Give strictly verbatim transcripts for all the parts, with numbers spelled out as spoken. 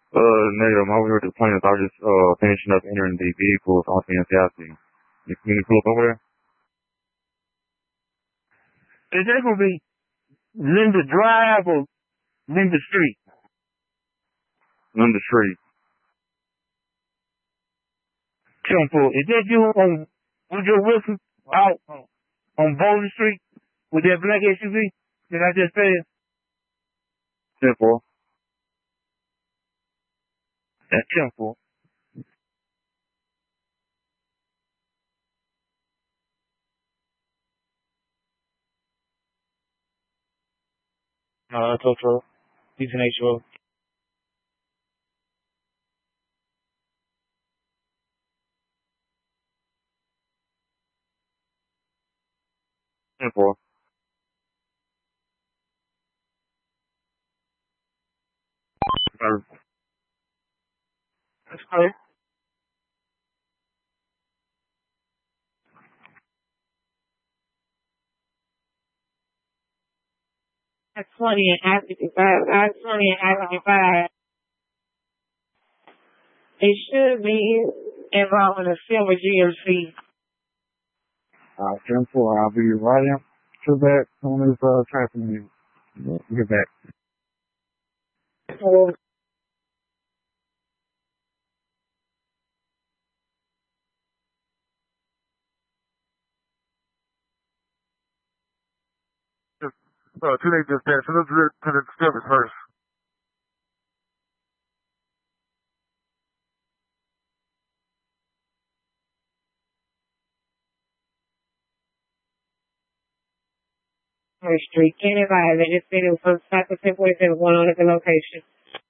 Uh, negative. I'm over here with the plaintiff. I was just uh finishing up entering the vehicles on the N C I C. You can you pull up over there? Is that gonna be Linda Drive or Linda Street? Linda Street. Temple. Is that you on Woodrow Wilson out on Boulder Street with that black S U V that I just said? Temple. That's Temple. Uh, Toto. He's an H O. Temple. Uh, That's correct. I twenty and I fifty-five. I twenty and I fifty-five. It should be involving a silver G M C. uh, Temple. I'll be right in to that on this uh traffic news. Get back. Well, Uh, two days just there. So let's do it to the service first. First Street. Can't advise. They just said it was some type of ten forty-seven going on at the location.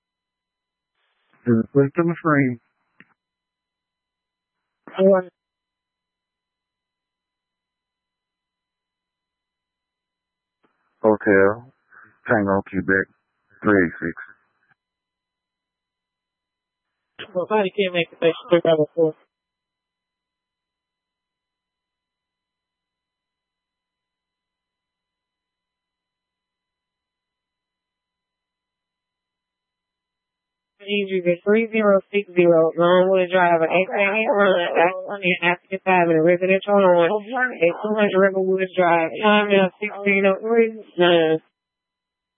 Just put it to the screen. Or Hotel. Tango, Quebec. three eighty-six. well, somebody can't make the station three five four. Easy to three zero six zero Longwood Drive, an eight eight run, that's twenty and African five in a residential home, at two hundred Riverwood Drive, time now sixteen oh three.